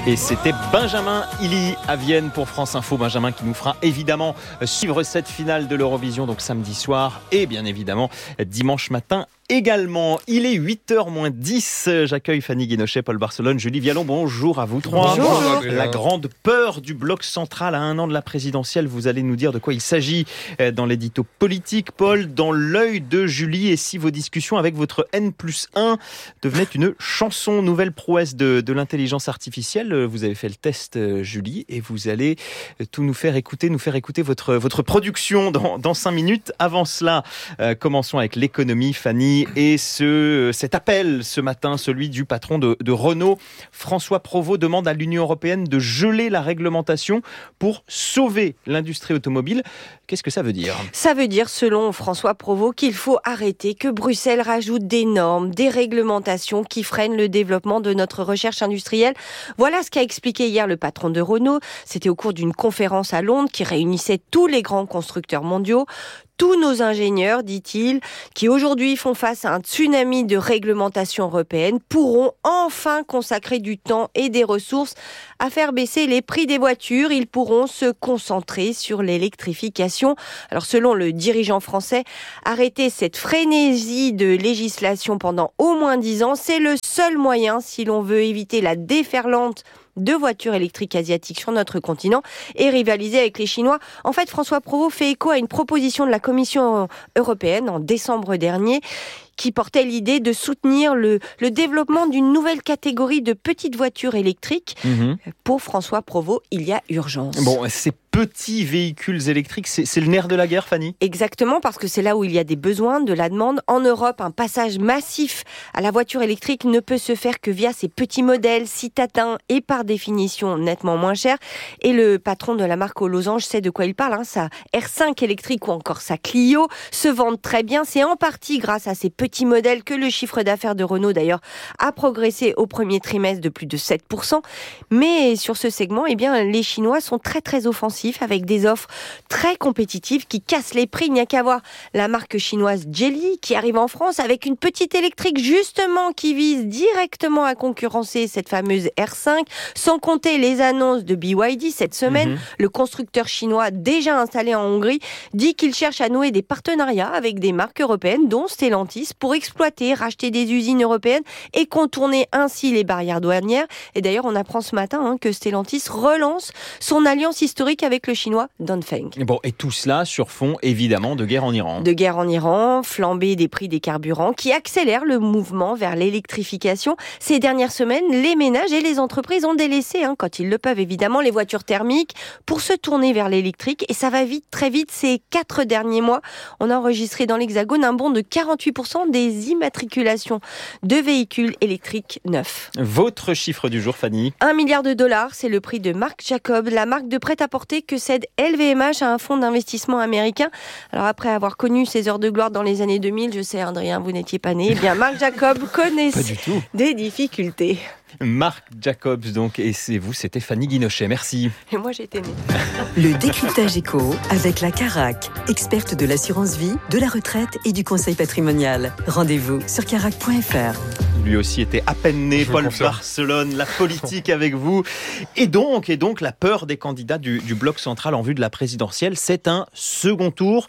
Et c'était Benjamin Hilly à Vienne pour France Info. Benjamin qui nous fera évidemment suivre cette finale de l'Eurovision, donc samedi soir et bien évidemment dimanche matin également. Il est 8h moins 10. J'accueille Fanny Guinochet, Paul Barcelone, Julie Vialon. Bonjour à vous trois. Bonjour. La grande peur du bloc central à 1 an de la présidentielle. Vous allez nous dire de quoi il s'agit dans l'édito politique, Paul, dans l'œil de Julie. Et si vos discussions avec votre N+1 devenaient une chanson, nouvelle prouesse de l'intelligence artificielle, vous avez fait le test, Julie, et vous allez tout nous faire écouter votre production dans 5 minutes. Avant cela, commençons avec l'économie, Fanny. Et cet appel ce matin, celui du patron de Renault, François Provost, demande à l'Union européenne de geler la réglementation pour sauver l'industrie automobile. Qu'est-ce que ça veut dire ? Ça veut dire, selon François Provost, qu'il faut arrêter que Bruxelles rajoute des normes, des réglementations qui freinent le développement de notre recherche industrielle. Voilà ce qu'a expliqué hier le patron de Renault. C'était au cours d'une conférence à Londres qui réunissait tous les grands constructeurs mondiaux. Tous nos ingénieurs, dit-il, qui aujourd'hui font face à un tsunami de réglementation européenne, pourront enfin consacrer du temps et des ressources à faire baisser les prix des voitures. Ils pourront se concentrer sur l'électrification. Alors, selon le dirigeant français, arrêter cette frénésie de législation pendant au moins 10 ans, c'est le seul moyen si l'on veut éviter la déferlante de voitures électriques asiatiques sur notre continent et rivaliser avec les Chinois. En fait, François Provost fait écho à une proposition de la Commission européenne en décembre dernier qui portait l'idée de soutenir le développement d'une nouvelle catégorie de petites voitures électriques. Pour François Provost, il y a urgence. Bon, ces petits véhicules électriques, c'est le nerf de la guerre, Fanny ? Exactement, parce que c'est là où il y a des besoins, de la demande. En Europe, un passage massif à la voiture électrique ne peut se faire que via ces petits modèles citadins et par définition nettement moins chers. Et le patron de la marque aux losanges sait de quoi il parle. Sa R5 électrique ou encore sa Clio se vendent très bien. C'est en partie grâce à ces petits modèles que le chiffre d'affaires de Renault, d'ailleurs, a progressé au premier trimestre de plus de 7%. Mais sur ce segment, eh bien, les Chinois sont très très offensifs avec des offres très compétitives qui cassent les prix. Il n'y a qu'à voir la marque chinoise Geely qui arrive en France avec une petite électrique justement qui vise directement à concurrencer cette fameuse R5, sans compter les annonces de BYD cette semaine. Le constructeur chinois déjà installé en Hongrie dit qu'il cherche à nouer des partenariats avec des marques européennes dont Stellantis pour exploiter, racheter des usines européennes et contourner ainsi les barrières douanières. Et d'ailleurs, on apprend ce matin que Stellantis relance son alliance historique avec le chinois Dongfeng. Bon, et tout cela sur fond, évidemment, de guerre en Iran. De guerre en Iran, flambée des prix des carburants qui accélèrent le mouvement vers l'électrification. Ces dernières semaines, les ménages et les entreprises ont délaissé, quand ils le peuvent évidemment, les voitures thermiques pour se tourner vers l'électrique. Et ça va vite, très vite. Ces 4 derniers mois, on a enregistré dans l'Hexagone un bond de 48% des immatriculations de véhicules électriques neufs. Votre chiffre du jour, Fanny ? $1 milliard, c'est le prix de Marc Jacobs, la marque de prêt-à-porter que cède LVMH à un fonds d'investissement américain. Alors après avoir connu ses heures de gloire dans les années 2000, je sais Adrien, vous n'étiez pas né, eh bien Marc Jacobs connaît des difficultés. Marc Jacobs donc, et c'est vous, c'était Fanny Guinochet, merci. Et moi j'étais née. Le décryptage éco avec la Carac, experte de l'assurance vie, de la retraite et du conseil patrimonial. Rendez-vous sur carac.fr. Lui aussi était à peine né, Paul Barcelone, la politique avec vous. Et donc, la peur des candidats du bloc central en vue de la présidentielle, c'est un second tour.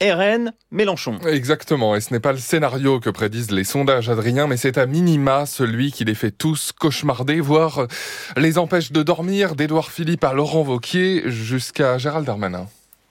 RN Mélenchon. Exactement, et ce n'est pas le scénario que prédisent les sondages, Adrien, mais c'est à minima celui qui les fait tous cauchemarder, voire les empêche de dormir, d'Édouard Philippe à Laurent Wauquiez jusqu'à Gérald Darmanin.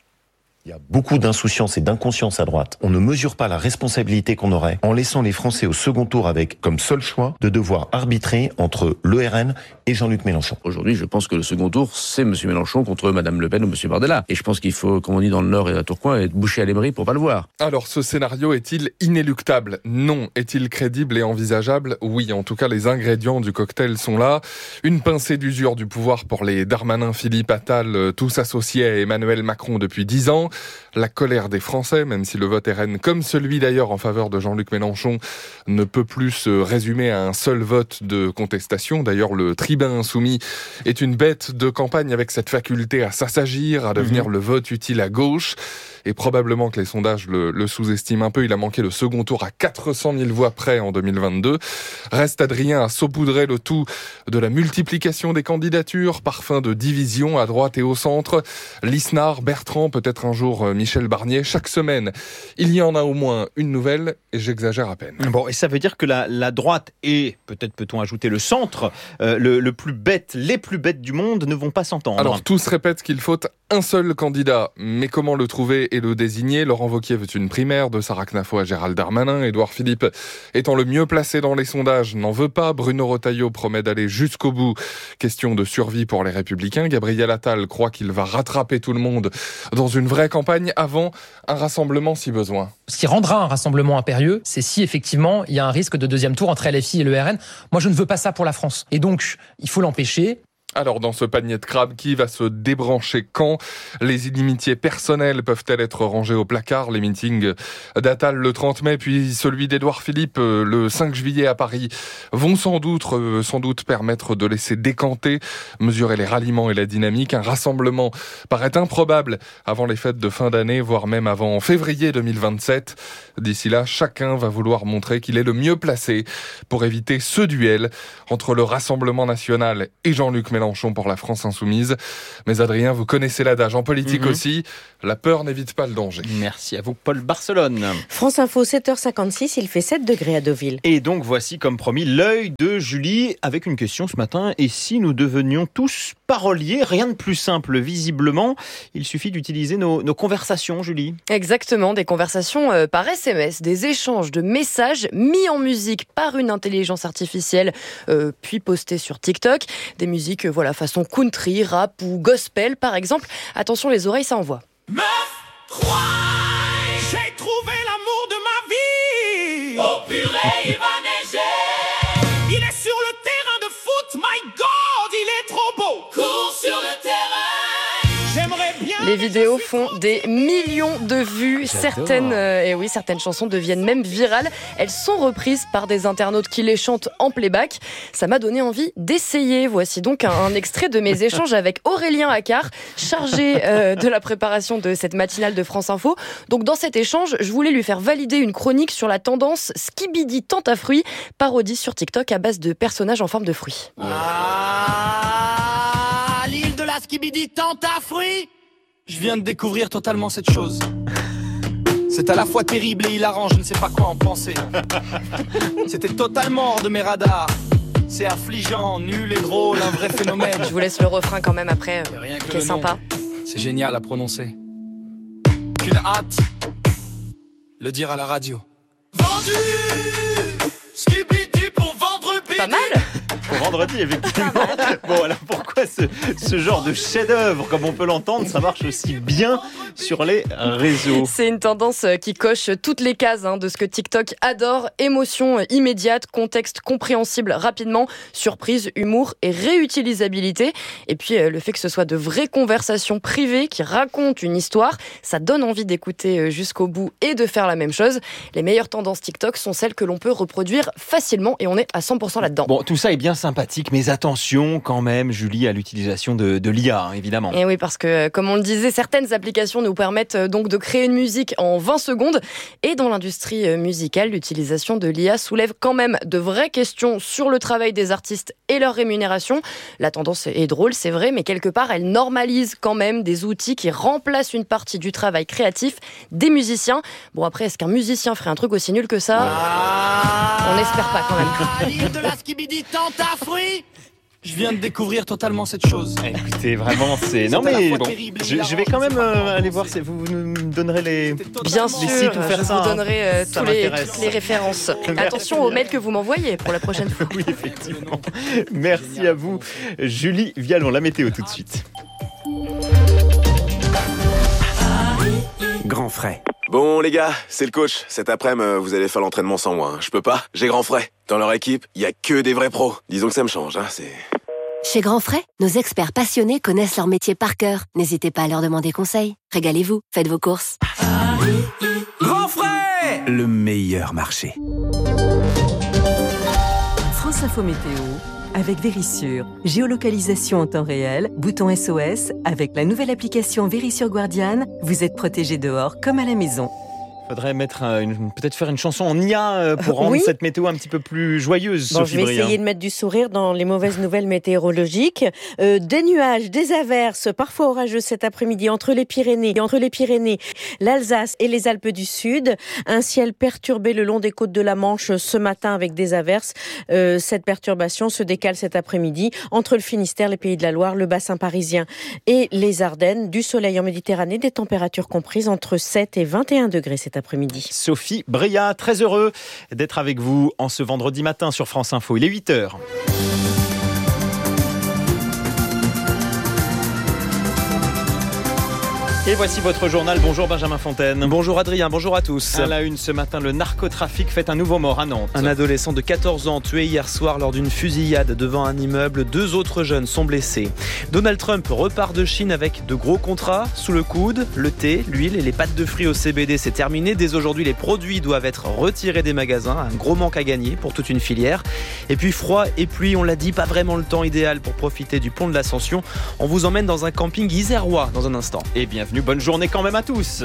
Il y a beaucoup d'insouciance et d'inconscience à droite. On ne mesure pas la responsabilité qu'on aurait en laissant les Français au second tour avec comme seul choix de devoir arbitrer entre le RN et Jean-Luc Mélenchon. Aujourd'hui, je pense que le second tour, c'est M. Mélenchon contre Mme Le Pen ou M. Bardella. Et je pense qu'il faut, comme on dit dans le Nord et à Tourcoing, être bouché à l'émery pour pas le voir. Alors, ce scénario est-il inéluctable ? Non. Est-il crédible et envisageable ? Oui. En tout cas, les ingrédients du cocktail sont là. Une pincée d'usure du pouvoir pour les Darmanin, Philippe, Attal, tous associés à Emmanuel Macron depuis 10 ans. La colère des Français, même si le vote RN, comme celui d'ailleurs en faveur de Jean-Luc Mélenchon, ne peut plus se résumer à un seul vote de contestation. D'ailleurs, le tribun insoumis est une bête de campagne avec cette faculté à s'assagir, à devenir le vote utile à gauche. Et probablement que les sondages le sous-estiment un peu. Il a manqué le second tour à 400 000 voix près en 2022. Reste Adrien à saupoudrer le tout de la multiplication des candidatures, parfum de division à droite et au centre. Lisnard, Bertrand, peut-être un jour Michel Barnier. Chaque semaine, il y en a au moins une nouvelle, et j'exagère à peine. Bon, et ça veut dire que la droite et, peut-être peut-on ajouter le centre, les plus bêtes du monde ne vont pas s'entendre. Alors, tous répètent qu'il faut un seul candidat. Mais comment le trouver et le désigner? Laurent Wauquiez veut une primaire de Sarah Knafo à Gérald Darmanin. Édouard Philippe, étant le mieux placé dans les sondages, n'en veut pas. Bruno Retailleau promet d'aller jusqu'au bout. Question de survie pour les Républicains. Gabriel Attal croit qu'il va rattraper tout le monde dans une vraie campagne avant un rassemblement si besoin. Ce qui rendra un rassemblement impérieux, c'est si effectivement il y a un risque de deuxième tour entre LFI et le RN. Moi, je ne veux pas ça pour la France. Et donc, il faut l'empêcher. Alors, dans ce panier de crabes, qui va se débrancher quand? Les inimitiés personnelles peuvent-elles être rangées au placard? Les meetings d'Attal le 30 mai, puis celui d'Édouard Philippe le 5 juillet à Paris, vont sans doute permettre de laisser décanter, mesurer les ralliements et la dynamique. Un rassemblement paraît improbable avant les fêtes de fin d'année, voire même avant février 2027. D'ici là, chacun va vouloir montrer qu'il est le mieux placé pour éviter ce duel entre le Rassemblement national et Jean-Luc Mélenchon pour la France insoumise. Mais Adrien, vous connaissez l'adage en politique aussi, la peur n'évite pas le danger. Merci à vous, Paul Barcelone. France Info, 7h56, il fait 7 degrés à Deauville. Et donc voici, comme promis, l'œil de Julie avec une question ce matin. Et si nous devenions tous paroliers? Rien de plus simple, visiblement. Il suffit d'utiliser nos conversations, Julie. Exactement, des conversations par SMS, des échanges de messages mis en musique par une intelligence artificielle, puis postés sur TikTok. Des musiques, façon country, rap ou gospel, par exemple. Attention, les oreilles, ça envoie. Meuf, crois, j'ai trouvé l'amour de ma vie. Oh purée, il va neiger. Il est sur le terrain de foot, my God, il est trop beau. Cours sur le terrain. J'aimerais bien. Les vidéos font des millions de vues. Certaines chansons deviennent même virales. Elles sont reprises par des internautes qui les chantent en playback. Ça m'a donné envie d'essayer. Voici donc un extrait de mes échanges avec Aurélien Accard, chargé de la préparation de cette matinale de France Info. Donc dans cet échange, je voulais lui faire valider une chronique sur la tendance Skibidi tente à fruits, parodie sur TikTok à base de personnages en forme de fruits. Ah, l'île de la Skibidi tente à fruits. Je viens de découvrir totalement cette chose. C'est à la fois terrible et hilarant, je ne sais pas quoi en penser. C'était totalement hors de mes radars. C'est affligeant, nul et drôle, un vrai phénomène. Je vous laisse le refrain quand même après, qui est sympa. C'est génial à prononcer. Qu'une hâte, le dire à la radio. Vendu, Skibidi pour vendre bidi. Pas mal. Pour vendredi, effectivement. Bon, alors pourquoi ce genre de chef-d'œuvre, comme on peut l'entendre, ça marche aussi bien sur les réseaux? C'est une tendance qui coche toutes les cases de ce que TikTok adore. Émotion immédiate, contexte compréhensible rapidement, surprise, humour et réutilisabilité. Et puis le fait que ce soit de vraies conversations privées qui racontent une histoire, ça donne envie d'écouter jusqu'au bout et de faire la même chose. Les meilleures tendances TikTok sont celles que l'on peut reproduire facilement et on est à 100% là-dedans. Bon, tout ça est bien sympathique, mais attention quand même, Julie, à l'utilisation de l'IA, évidemment. Et oui, parce que, comme on le disait, certaines applications nous permettent donc de créer une musique en 20 secondes. Et dans l'industrie musicale, l'utilisation de l'IA soulève quand même de vraies questions sur le travail des artistes et leur rémunération. La tendance est drôle, c'est vrai, mais quelque part, elle normalise quand même des outils qui remplacent une partie du travail créatif des musiciens. Bon, après, est-ce qu'un musicien ferait un truc aussi nul que ça ? On n'espère pas quand même. L'île de la Skibidi tente à fruits. Je viens de découvrir totalement cette chose. Écoutez, vraiment, c'est... Non mais bon, je vais quand même aller voir, vous me donnerez les... Bien les sûr, sites où faire je ça, vous donnerai ça toutes les références. Merci. Attention aux mails que vous m'envoyez pour la prochaine fois. Oui, effectivement. Merci à vous, Julie Vialon. La météo tout de suite. Grand frais. Bon les gars, c'est le coach. Cet après-midi, vous allez faire l'entraînement sans moi. Je peux pas, j'ai grand frais. Dans leur équipe, il y a que des vrais pros. Disons que ça me change, c'est... Chez Grand Frais, nos experts passionnés connaissent leur métier par cœur. N'hésitez pas à leur demander conseil. Régalez-vous, faites vos courses. Grand Frais, le meilleur marché. France Info Météo avec Vérissure. Géolocalisation en temps réel, bouton SOS. Avec la nouvelle application Vérissure Guardian, vous êtes protégé dehors comme à la maison. Faudrait peut-être faire une chanson en IA pour rendre cette météo un petit peu plus joyeuse. Bon, je vais essayer de mettre du sourire dans les mauvaises nouvelles météorologiques. Des nuages, des averses, parfois orageux cet après-midi entre les Pyrénées, l'Alsace et les Alpes du Sud. Un ciel perturbé le long des côtes de la Manche ce matin avec des averses. Cette perturbation se décale cet après-midi entre le Finistère, les Pays de la Loire, le bassin parisien et les Ardennes. Du soleil en Méditerranée, des températures comprises entre 7 et 21 degrés cet après-midi. Sophie Breillat, très heureux d'être avec vous en ce vendredi matin sur France Info. Il est 8h. Et voici votre journal. Bonjour Benjamin Fontaine. Bonjour Adrien, bonjour à tous. À la une ce matin, le narcotrafic fait un nouveau mort à Nantes. Un adolescent de 14 ans tué hier soir lors d'une fusillade devant un immeuble. 2 autres jeunes sont blessés. Donald Trump repart de Chine avec de gros contrats sous le coude. Le thé, l'huile et les pâtes de fruits au CBD, c'est terminé. Dès aujourd'hui, les produits doivent être retirés des magasins. Un gros manque à gagner pour toute une filière. Et puis froid et pluie, on l'a dit, pas vraiment le temps idéal pour profiter du pont de l'Ascension. On vous emmène dans un camping isérois dans un instant. Et bienvenue. Bonne journée quand même à tous.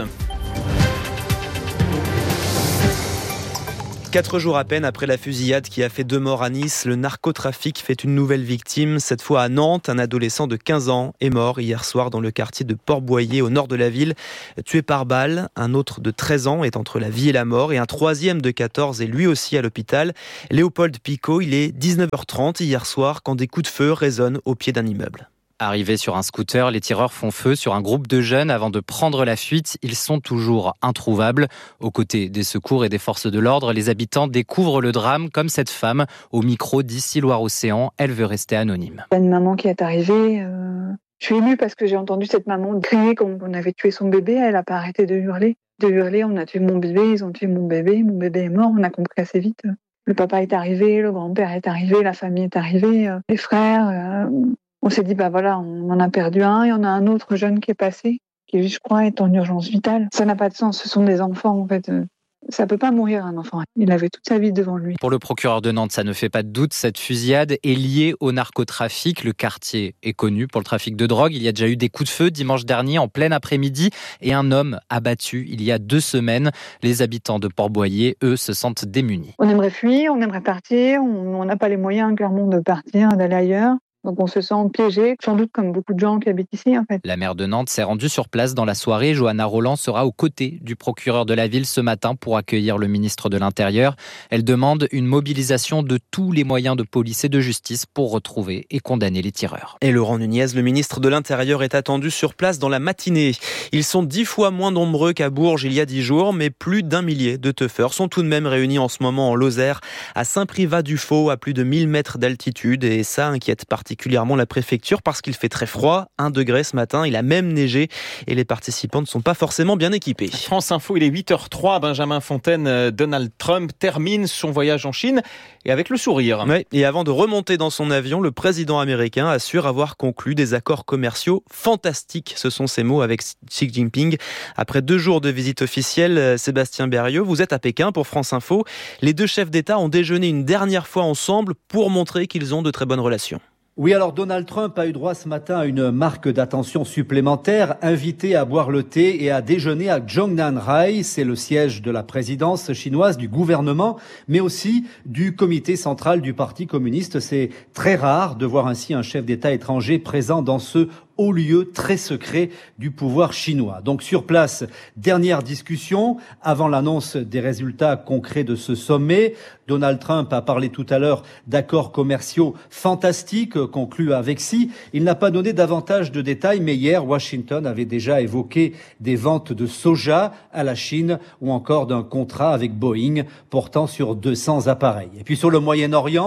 4 jours à peine après la fusillade qui a fait 2 morts à Nice, le narcotrafic fait une nouvelle victime. Cette fois à Nantes, un adolescent de 15 ans est mort hier soir dans le quartier de Port-Boyer au nord de la ville, tué par balle. Un autre de 13 ans est entre la vie et la mort et un troisième de 14 est lui aussi à l'hôpital. Léopold Picot, il est 19h30 hier soir quand des coups de feu résonnent au pied d'un immeuble. Arrivés sur un scooter, les tireurs font feu sur un groupe de jeunes avant de prendre la fuite. Ils sont toujours introuvables. Aux côtés des secours et des forces de l'ordre, les habitants découvrent le drame comme cette femme au micro d'Ici Loire-Océan. Elle veut rester anonyme. Il y a une maman qui est arrivée. Je suis émue parce que j'ai entendu cette maman crier comme on avait tué son bébé. Elle n'a pas arrêté de hurler. On a tué mon bébé, ils ont tué mon bébé est mort. On a compris assez vite. Le papa est arrivé, le grand-père est arrivé, la famille est arrivée, les frères... On s'est dit, on en a perdu un, il y en a un autre jeune qui est passé, qui, je crois, est en urgence vitale. Ça n'a pas de sens, ce sont des enfants, en fait. Ça peut pas mourir, un enfant. Il avait toute sa vie devant lui. Pour le procureur de Nantes, ça ne fait pas de doute, cette fusillade est liée au narcotrafic. Le quartier est connu pour le trafic de drogue. Il y a déjà eu des coups de feu dimanche dernier, en plein après-midi, et un homme abattu il y a 2 semaines. Les habitants de Port-Boyer, eux, se sentent démunis. On aimerait fuir, on aimerait partir, on n'a pas les moyens, clairement, de partir, d'aller ailleurs. Donc on se sent piégé, sans doute comme beaucoup de gens qui habitent ici en fait. La maire de Nantes s'est rendue sur place dans la soirée. Johanna Roland sera aux côtés du procureur de la ville ce matin pour accueillir le ministre de l'Intérieur. Elle demande une mobilisation de tous les moyens de police et de justice pour retrouver et condamner les tireurs. Et Laurent Nunez, le ministre de l'Intérieur, est attendu sur place dans la matinée. Ils sont 10 fois moins nombreux qu'à Bourges il y a 10 jours, mais plus d'1 millier de teufeurs sont tout de même réunis en ce moment en Lozère, à Saint-Privat-du-Faux, à plus de 1000 mètres d'altitude. Et ça inquiète particulièrement la préfecture parce qu'il fait très froid, 1 degré ce matin, il a même neigé et les participants ne sont pas forcément bien équipés. France Info, il est 8h03, Benjamin Fontaine, Donald Trump termine son voyage en Chine et avec le sourire. Oui, et avant de remonter dans son avion, le président américain assure avoir conclu des accords commerciaux fantastiques. Ce sont ses mots avec Xi Jinping. Après 2 jours de visite officielle, Sébastien Berriot, vous êtes à Pékin pour France Info. Les 2 chefs d'État ont déjeuné une dernière fois ensemble pour montrer qu'ils ont de très bonnes relations. Oui, alors Donald Trump a eu droit ce matin à une marque d'attention supplémentaire, invité à boire le thé et à déjeuner à Zhongnanhai. C'est le siège de la présidence chinoise, du gouvernement, mais aussi du comité central du Parti communiste. C'est très rare de voir ainsi un chef d'État étranger présent dans ce haut lieu très secret du pouvoir chinois. Donc sur place, dernière discussion avant l'annonce des résultats concrets de ce sommet. Donald Trump a parlé tout à l'heure d'accords commerciaux fantastiques conclus avec Xi. Il n'a pas donné davantage de détails, mais hier, Washington avait déjà évoqué des ventes de soja à la Chine ou encore d'un contrat avec Boeing portant sur 200 appareils. Et puis sur le Moyen-Orient,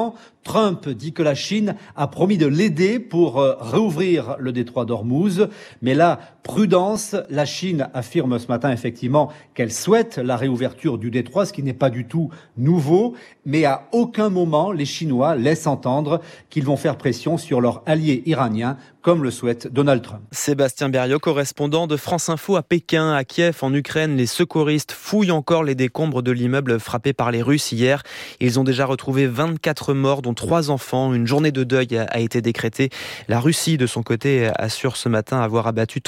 Trump dit que la Chine a promis de l'aider pour réouvrir le détroit d'Ormuz. Mais là, prudence, la Chine affirme ce matin effectivement qu'elle souhaite la réouverture du détroit, ce qui n'est pas du tout nouveau. Mais à aucun moment, les Chinois laissent entendre qu'ils vont faire pression sur leur allié iranien, comme le souhaite Donald Trump. Sébastien Berriot, correspondant de France Info à Pékin. À Kiev, en Ukraine, les secouristes fouillent encore les décombres de l'immeuble frappé par les Russes hier. Ils ont déjà retrouvé 24 morts, dont 3 enfants. Une journée de deuil a été décrétée. La Russie, de son côté, assure ce matin avoir abattu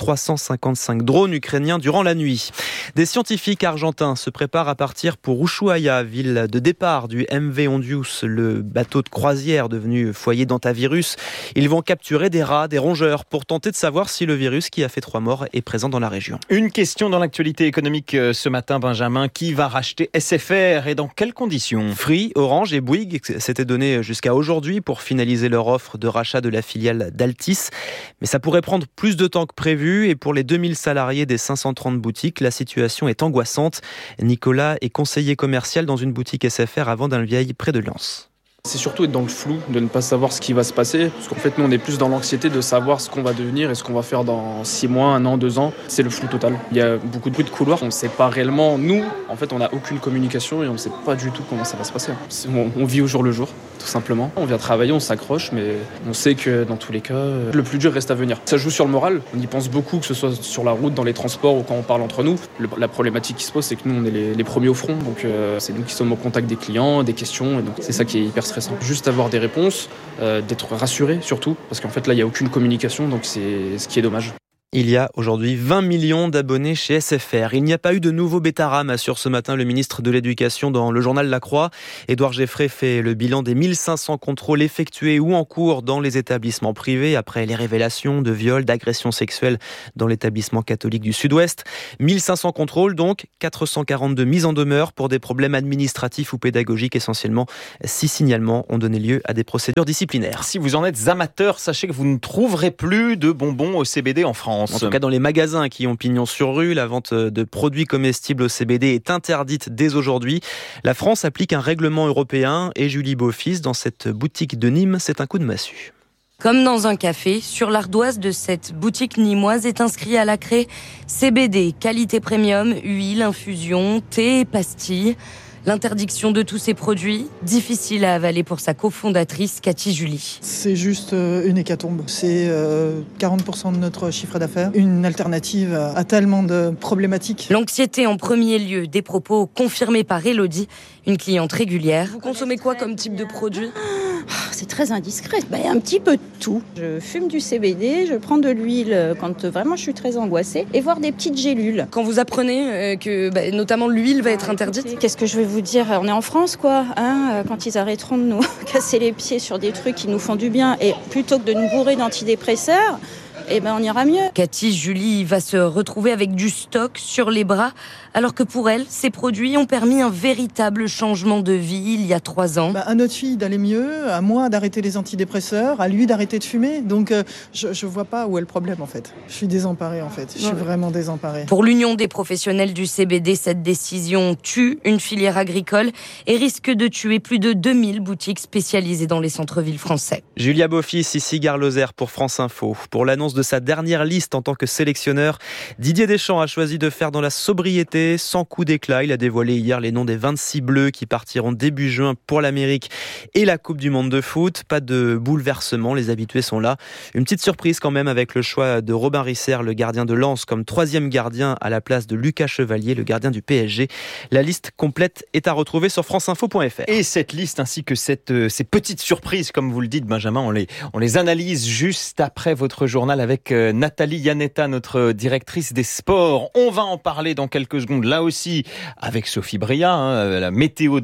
355 drones ukrainiens durant la nuit. Des scientifiques argentins se préparent à partir pour Ushuaia, ville de départ du MV Ondius, le bateau de croisière devenu foyer d'hantavirus. Ils vont capturer des rats, des rongeurs, pour tenter de savoir si le virus qui a fait 3 morts est présent dans la région. Une question dans l'actualité économique ce matin, Benjamin. Qui va racheter SFR et dans quelles conditions ? Free, Orange et Bouygues s'étaient donné jusqu'à aujourd'hui pour finaliser leur offre de rachat de la filiale d'Altis. Mais ça pourrait prendre plus de temps que prévu et pour les 2000 salariés des 530 boutiques, la situation est angoissante. Nicolas est conseiller commercial dans une boutique SFR à Vendin-le-Vieil, près de Lens. C'est surtout être dans le flou, de ne pas savoir ce qui va se passer. Parce qu'en fait, nous, on est plus dans l'anxiété de savoir ce qu'on va devenir et ce qu'on va faire dans 6 mois, 1 an, 2 ans. C'est le flou total. Il y a beaucoup de bruit de couloir. On ne sait pas réellement. Nous, en fait, on n'a aucune communication et on ne sait pas du tout comment ça va se passer. On vit au jour le jour, tout simplement. On vient travailler, on s'accroche, mais on sait que dans tous les cas, le plus dur reste à venir. Ça joue sur le moral. On y pense beaucoup, que ce soit sur la route, dans les transports ou quand on parle entre nous. La problématique qui se pose, c'est que nous, on est les premiers au front. Donc, c'est nous qui sommes au contact des clients, des questions. Et donc, c'est ça qui est hyper stressant. Juste avoir des réponses, d'être rassuré surtout, parce qu'en fait là il n'y a aucune communication, donc c'est ce qui est dommage. Il y a aujourd'hui 20 millions d'abonnés chez SFR. Il n'y a pas eu de nouveau bêta-RAM, assure ce matin le ministre de l'Éducation dans le journal La Croix. Édouard Geffray fait le bilan des 1500 contrôles effectués ou en cours dans les établissements privés après les révélations de viols, d'agressions sexuelles dans l'établissement catholique du Sud-Ouest. 1500 contrôles donc, 442 mises en demeure pour des problèmes administratifs ou pédagogiques essentiellement. 6 signalements ont donné lieu à des procédures disciplinaires. Si vous en êtes amateur, sachez que vous ne trouverez plus de bonbons au CBD en France. En tout cas, dans les magasins qui ont pignon sur rue, la vente de produits comestibles au CBD est interdite dès aujourd'hui. La France applique un règlement européen et Julie Beaufils, dans cette boutique de Nîmes, c'est un coup de massue. Comme dans un café, sur l'ardoise de cette boutique nîmoise est inscrit à la craie CBD, qualité premium, huile, infusion, thé et pastilles. L'interdiction de tous ces produits, difficile à avaler pour sa cofondatrice Cathy Julie. C'est juste une hécatombe. C'est 40% de notre chiffre d'affaires. Une alternative à tellement de problématiques. L'anxiété en premier lieu, des propos confirmés par Elodie, une cliente régulière. Vous consommez quoi comme type de produit ? C'est très indiscret. Un petit peu de tout. Je fume du CBD, je prends de l'huile quand vraiment je suis très angoissée et voire des petites gélules. Quand vous apprenez que notamment l'huile va être interdite ? Qu'est-ce que je vais vous dire ? On est en France quoi, hein ? Quand ils arrêteront de nous casser les pieds sur des trucs qui nous font du bien et plutôt que de nous bourrer d'antidépresseurs, on ira mieux. Cathy Julie va se retrouver avec du stock sur les bras, alors que pour elle, ces produits ont permis un véritable changement de vie il y a 3 ans. À notre fille d'aller mieux, à moi d'arrêter les antidépresseurs, à lui d'arrêter de fumer. Donc je vois pas où est le problème en fait. Je suis désemparée en fait. Je suis vraiment désemparée. Pour l'Union des professionnels du CBD, cette décision tue une filière agricole et risque de tuer plus de 2000 boutiques spécialisées dans les centres-villes français. Julia Beaufils, ici Gare Lozère pour France Info. Pour l'annonce de sa dernière liste en tant que sélectionneur, Didier Deschamps a choisi de faire dans la sobriété, sans coup d'éclat. Il a dévoilé hier les noms des 26 Bleus qui partiront début juin pour l'Amérique et la Coupe du Monde de foot. Pas de bouleversement, les habitués sont là. Une petite surprise quand même avec le choix de Robin Risser, le gardien de Lens, comme 3e gardien à la place de Lucas Chevalier, le gardien du PSG. La liste complète est à retrouver sur franceinfo.fr. Et cette liste ainsi que ces petites surprises, comme vous le dites Benjamin, on les analyse juste après votre journal avec Nathalie Yanetta, notre directrice des sports. On va en parler dans quelques secondes, là aussi, avec Sophie Bria, la météo de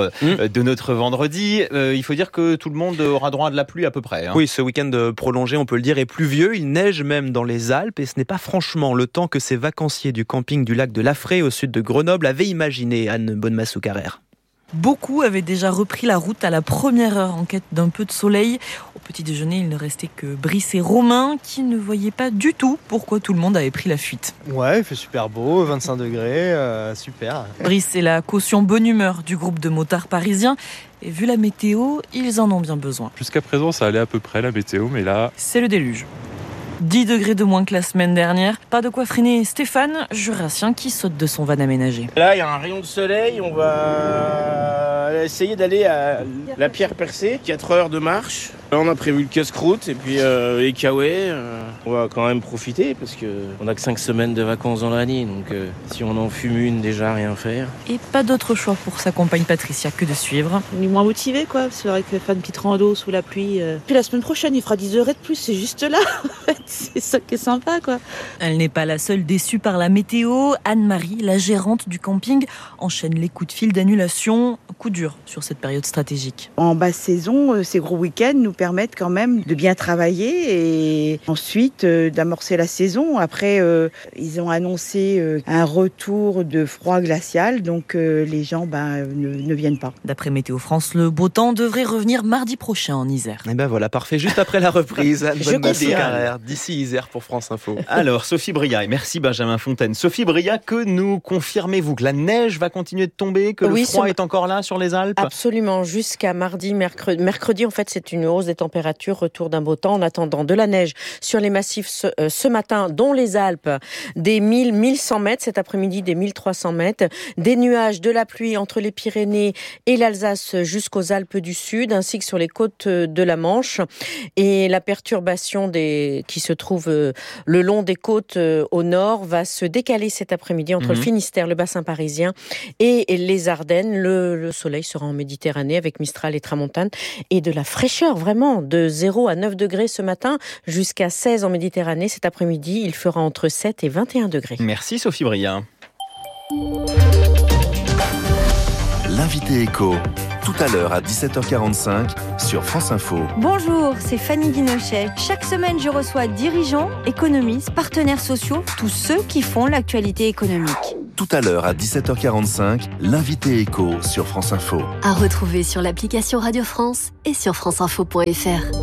notre vendredi. Il faut dire que tout le monde aura droit à de la pluie à peu près. Oui, ce week-end prolongé, on peut le dire, est pluvieux. Il neige même dans les Alpes et ce n'est pas franchement le temps que ces vacanciers du camping du lac de Laffré, au sud de Grenoble, avaient imaginé, Anne Bonnemassou-Carrère. Beaucoup avaient déjà repris la route à la première heure en quête d'un peu de soleil. Au petit déjeuner, il ne restait que Brice et Romain qui ne voyaient pas du tout pourquoi tout le monde avait pris la fuite. Ouais, il fait super beau, 25 degrés, super. Brice est la caution bonne humeur du groupe de motards parisiens. Et vu la météo, ils en ont bien besoin. Jusqu'à présent, ça allait à peu près la météo, mais là... C'est le déluge. 10 degrés de moins que la semaine dernière. Pas de quoi freiner Stéphane, jurassien qui saute de son van aménagé. Là, il y a un rayon de soleil, on va essayer d'aller à la Pierre Percée, 4 heures de marche. Là, on a prévu le casse-croûte et puis les Kawaii. On va quand même profiter parce qu'on n'a que 5 semaines de vacances dans l'année, donc si on en fume une, déjà rien faire. Et pas d'autre choix pour sa compagne Patricia que de suivre. On est moins motivé, quoi. C'est vrai que faire une petite rando sous la pluie. Puis la semaine prochaine, il fera 10 degrés de plus, c'est juste là. C'est ça qui est sympa, quoi. Elle n'est pas la seule déçue par la météo. Anne-Marie, la gérante du camping, enchaîne les coups de fil d'annulation. Coup dur sur cette période stratégique. En basse saison, ces gros week-ends nous permettent quand même de bien travailler et ensuite d'amorcer la saison. Après, ils ont annoncé un retour de froid glacial, donc les gens ne viennent pas. D'après Météo France, le beau temps devrait revenir mardi prochain en Isère. Et ben voilà, parfait. Juste après la reprise, d'ici Isère pour France Info. Alors, Sophie Briat, et merci Benjamin Fontaine. Sophie Briat, que nous confirmez-vous que la neige va continuer de tomber, que le froid est encore là sur les Alpes ? Absolument, jusqu'à mardi, mercredi, en fait, c'est une hausse des températures, retour d'un beau temps en attendant de la neige sur les massifs ce matin, dont les Alpes, des 1100 mètres, cet après-midi des 1300 mètres, des nuages, de la pluie entre les Pyrénées et l'Alsace jusqu'aux Alpes du Sud, ainsi que sur les côtes de la Manche, et la perturbation qui se trouve le long des côtes au nord va se décaler cet après-midi entre le Finistère, le bassin parisien et les Ardennes. Le soleil sera en Méditerranée avec Mistral et Tramontane et de la fraîcheur vraiment de 0 à 9 degrés ce matin jusqu'à 16 en Méditerranée. Cet après-midi, il fera entre 7 et 21 degrés. Merci Sophie Briat. L'invité éco, tout à l'heure à 17h45 sur France Info. Bonjour, c'est Fanny Guinochet. Chaque semaine, je reçois dirigeants, économistes, partenaires sociaux, tous ceux qui font l'actualité économique. Tout à l'heure à 17h45, l'invité éco sur France Info. À retrouver sur l'application Radio France et sur franceinfo.fr.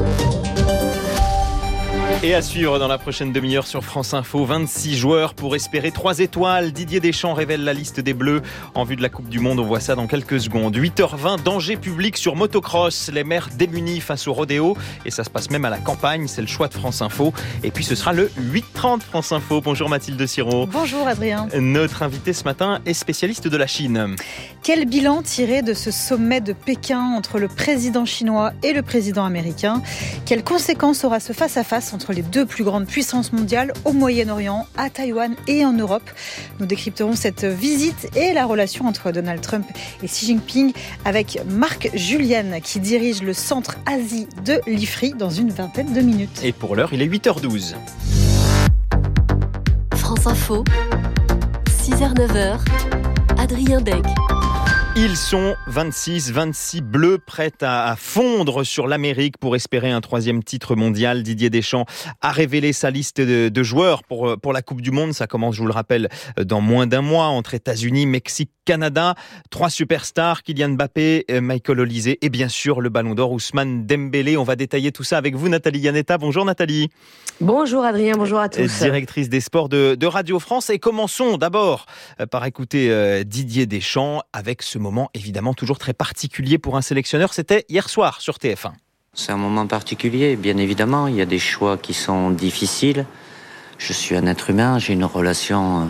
Et à suivre dans la prochaine demi-heure sur France Info, 26 joueurs pour espérer 3 étoiles. Didier Deschamps révèle la liste des Bleus en vue de la Coupe du Monde. On voit ça dans quelques secondes. 8h20, danger public sur motocross. Les maires démunis face au rodéo. Et ça se passe même à la campagne. C'est le choix de France Info. Et puis ce sera le 8h30 France Info. Bonjour Mathilde Sirot. Bonjour Adrien. Notre invité ce matin est spécialiste de la Chine. Quel bilan tirer de ce sommet de Pékin entre le président chinois et le président américain ? Quelles conséquences aura ce face-à-face entre les deux plus grandes puissances mondiales au Moyen-Orient, à Taïwan et en Europe? Nous décrypterons cette visite et la relation entre Donald Trump et Xi Jinping avec Marc Julian qui dirige le centre Asie de l'IFRI dans une vingtaine de minutes. Et pour l'heure, il est 8h12. France Info, 6h-9h, Adrien Dec. Ils sont 26 bleus prêts à fondre sur l'Amérique pour espérer un 3e titre mondial. Didier Deschamps a révélé sa liste de joueurs pour la Coupe du Monde. Ça commence, je vous le rappelle, dans moins d'un mois entre États-Unis, Mexique, Canada. 3 superstars, Kylian Mbappé, Michael Olise et bien sûr le Ballon d'Or Ousmane Dembélé. On va détailler tout ça avec vous, Nathalie Yanetta. Bonjour Nathalie. Bonjour Adrien, bonjour à tous. Directrice des sports de Radio France. Et commençons d'abord par écouter Didier Deschamps avec ce moment évidemment toujours très particulier pour un sélectionneur. C'était hier soir sur TF1. C'est un moment particulier, bien évidemment. Il y a des choix qui sont difficiles. Je suis un être humain, j'ai une relation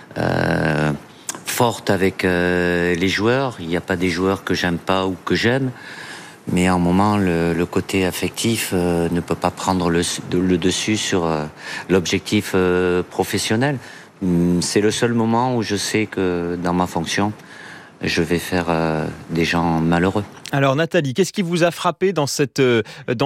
forte avec les joueurs. Il n'y a pas des joueurs que j'aime pas ou que j'aime. Mais à un moment, le côté affectif ne peut pas prendre le dessus sur l'objectif professionnel. C'est le seul moment où je sais que dans ma fonction, je vais faire des gens malheureux. Alors Nathalie, qu'est-ce qui vous a frappé dans cette liste ?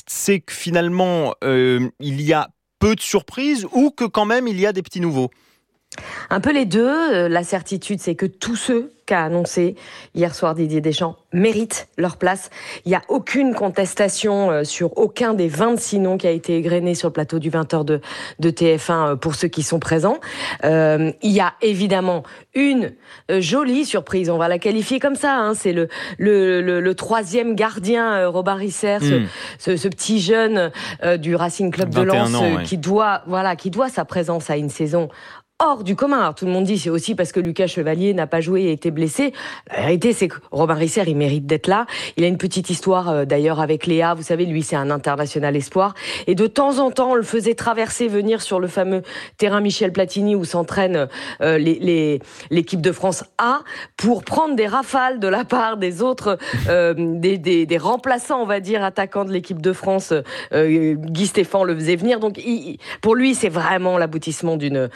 C'est que finalement, il y a peu de surprises ou que quand même il y a des petits nouveaux ? Un peu les deux. La certitude, c'est que tous ceux qu'a annoncé hier soir Didier Deschamps méritent leur place. Il n'y a aucune contestation sur aucun des 26 noms qui a été égrené sur le plateau du 20h de TF1 pour ceux qui sont présents. Il y a évidemment une jolie surprise, on va la qualifier comme ça. Hein. C'est le troisième gardien, Robin Risser, ce petit jeune du Racing Club de Lens qui doit sa présence à une saison hors du commun. Alors tout le monde dit c'est aussi parce que Lucas Chevalier n'a pas joué et été blessé. La vérité c'est que Robin Risser il mérite d'être là. Il a une petite histoire d'ailleurs avec Léa. Vous savez lui c'est un international espoir et de temps en temps on le faisait venir sur le fameux terrain Michel Platini où s'entraîne l'équipe de France A pour prendre des rafales de la part des autres des remplaçants on va dire attaquants de l'équipe de France. Guy Stéphane le faisait venir donc pour lui c'est vraiment l'aboutissement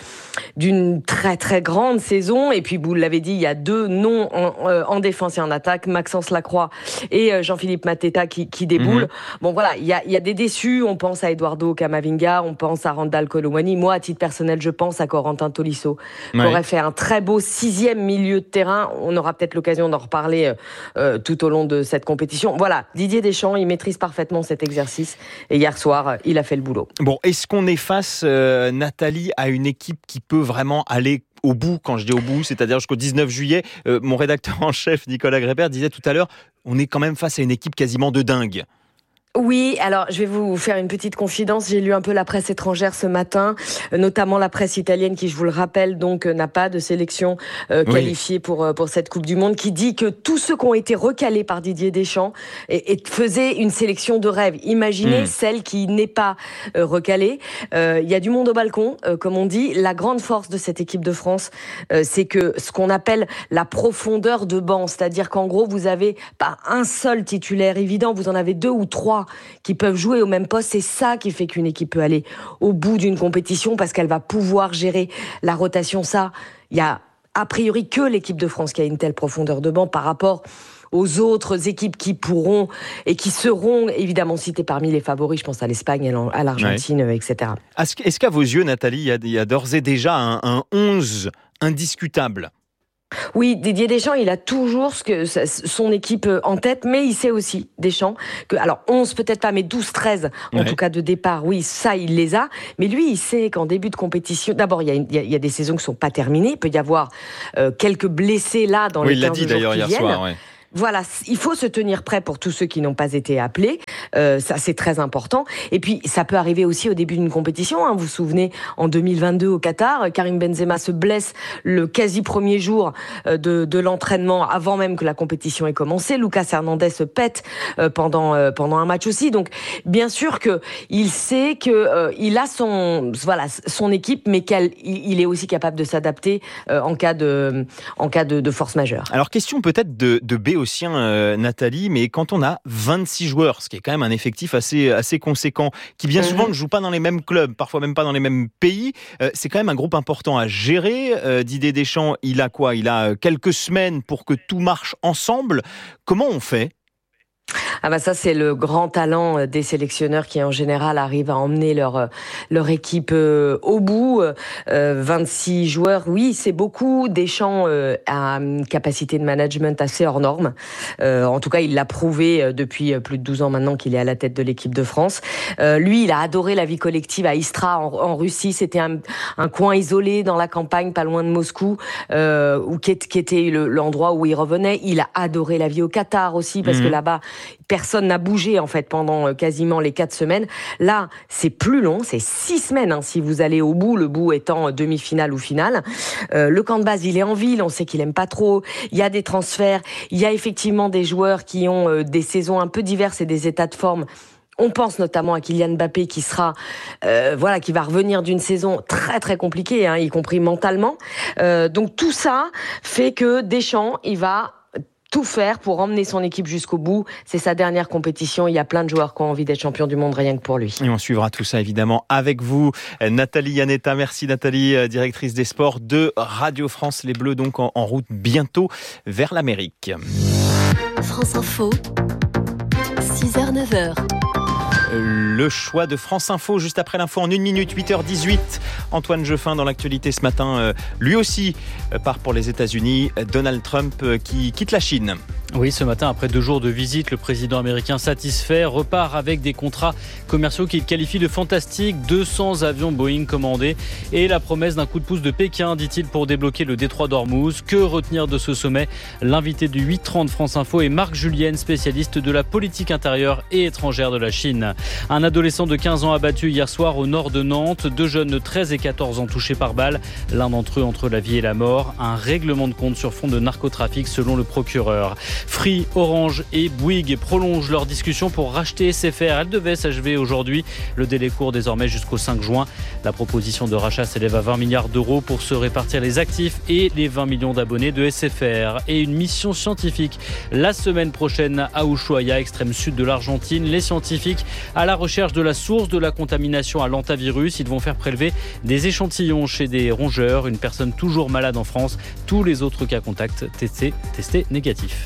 d'une très très grande saison. Et puis vous l'avez dit, il y a deux noms en défense et en attaque, Maxence Lacroix et Jean-Philippe Mateta qui déboulent. Bon voilà, il y a des déçus, on pense à Eduardo Camavinga, on pense à Randal Colomwani. Moi à titre personnel je pense à Corentin Tolisso qui aurait fait un très beau 6e milieu de terrain. On aura peut-être l'occasion d'en reparler tout au long de cette compétition. Voilà, Didier Deschamps il maîtrise parfaitement cet exercice et hier soir il a fait le boulot. Bon, est-ce qu'on est face Nathalie à une équipe qui peut vraiment aller au bout? Quand je dis au bout, c'est-à-dire jusqu'au 19 juillet, mon rédacteur en chef Nicolas Grébert disait tout à l'heure, on est quand même face à une équipe quasiment de dingue. Oui, alors je vais vous faire une petite confidence. J'ai lu un peu la presse étrangère ce matin, notamment la presse italienne qui, je vous le rappelle, donc n'a pas de sélection qualifiée pour cette Coupe du Monde, qui dit que tous ceux qui ont été recalés par Didier Deschamps et faisaient une sélection de rêve. Imaginez celle qui n'est pas recalée. Il y a du monde au balcon, comme on dit. La grande force de cette équipe de France, c'est que ce qu'on appelle la profondeur de banc, c'est-à-dire qu'en gros, vous avez pas un seul titulaire évident, vous en avez 2 ou 3 qui peuvent jouer au même poste. C'est ça qui fait qu'une équipe peut aller au bout d'une compétition parce qu'elle va pouvoir gérer la rotation. Ça, il y a a priori que l'équipe de France qui a une telle profondeur de banc par rapport aux autres équipes qui pourront et qui seront évidemment citées parmi les favoris. Je pense à l'Espagne, à l'Argentine, etc. Est-ce qu'à vos yeux, Nathalie, il y a d'ores et déjà un 11 indiscutable? Oui, Didier Deschamps, il a toujours son équipe en tête, mais il sait aussi, Deschamps, que, alors 11 peut-être pas, mais 12-13 en tout cas de départ, oui, ça il les a, mais lui il sait qu'en début de compétition, d'abord il y a des saisons qui sont pas terminées, il peut y avoir quelques blessés là dans les 15 jours qui viennent. Oui, il l'a dit d'ailleurs hier soir, ouais. Voilà, il faut se tenir prêt pour tous ceux qui n'ont pas été appelés. Ça, c'est très important. Et puis, ça peut arriver aussi au début d'une compétition. Vous vous souvenez, en 2022 au Qatar, Karim Benzema se blesse le quasi premier jour de l'entraînement, avant même que la compétition ait commencé. Lucas Hernandez se pète pendant un match aussi. Donc, bien sûr que il sait que il a son équipe, mais il est aussi capable de s'adapter en cas de force majeure. Alors, question peut-être de B aussi, Nathalie, mais quand on a 26 joueurs, ce qui est quand même un effectif assez conséquent, qui bien souvent ne jouent pas dans les mêmes clubs, parfois même pas dans les mêmes pays, c'est quand même un groupe important à gérer. Didier Deschamps, il a quoi? Il a quelques semaines pour que tout marche ensemble. Comment on fait? Ah bah ça c'est le grand talent des sélectionneurs qui en général arrivent à emmener leur équipe au bout. 26 joueurs, oui c'est beaucoup. Deschamps a une capacité de management assez hors norme. En tout cas il l'a prouvé depuis plus de 12 ans maintenant qu'il est à la tête de l'équipe de France. Lui il a adoré la vie collective à Istra en Russie. C'était un coin isolé dans la campagne pas loin de Moscou qui était l'endroit où il revenait. Il a adoré la vie au Qatar aussi parce que là-bas personne n'a bougé en fait pendant quasiment les 4 semaines. Là, c'est plus long, c'est 6 semaines si vous allez au bout, le bout étant demi-finale ou finale. Le camp de base, il est en ville, on sait qu'il aime pas trop. Il y a des transferts, il y a effectivement des joueurs qui ont des saisons un peu diverses et des états de forme. On pense notamment à Kylian Mbappé qui sera, qui va revenir d'une saison très très compliquée, y compris mentalement. Donc tout ça fait que Deschamps, il va tout faire pour emmener son équipe jusqu'au bout. C'est sa dernière compétition. Il y a plein de joueurs qui ont envie d'être champions du monde rien que pour lui. Et on suivra tout ça évidemment avec vous. Nathalie Iannetta, merci Nathalie, directrice des sports de Radio France. Les Bleus donc en route bientôt vers l'Amérique. France Info, 6h-9h. Le choix de France Info, juste après l'info en 1 minute, 8h18. Antoine Jeffin dans l'actualité ce matin, lui aussi part pour les États-Unis. Donald Trump qui quitte la Chine. Oui, ce matin, après 2 jours de visite, le président américain satisfait repart avec des contrats commerciaux qu'il qualifie de fantastiques. 200 avions Boeing commandés et la promesse d'un coup de pouce de Pékin, dit-il, pour débloquer le détroit d'Ormuz. Que retenir de ce sommet ? L'invité du 8h30 France Info est Marc Julienne, spécialiste de la politique intérieure et étrangère de la Chine. Un adolescent de 15 ans abattu hier soir au nord de Nantes. 2 jeunes de 13 et 14 ans touchés par balle. L'un d'entre eux entre la vie et la mort. Un règlement de compte sur fond de narcotrafic selon le procureur. Free, Orange et Bouygues prolongent leur discussion pour racheter SFR. Elle devait s'achever aujourd'hui. Le délai court désormais jusqu'au 5 juin. La proposition de rachat s'élève à 20 milliards d'euros pour se répartir les actifs et les 20 millions d'abonnés de SFR. Et une mission scientifique la semaine prochaine à Ushuaia, extrême sud de l'Argentine. Les scientifiques à la recherche de la source de la contamination à l'hantavirus. Ils vont faire prélever des échantillons chez des rongeurs. Une personne toujours malade en France. Tous les autres cas contacts testés négatifs.